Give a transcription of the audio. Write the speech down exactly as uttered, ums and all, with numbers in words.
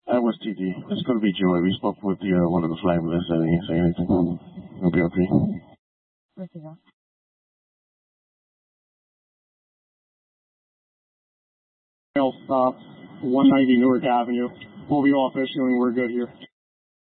That was T D. It's going to be Joey. We spoke with the uh, one of the flag lists. I didn't say anything. It'll be okay. Receiver. Stop one ninety Newark Avenue. We'll be off issuing. We're good here.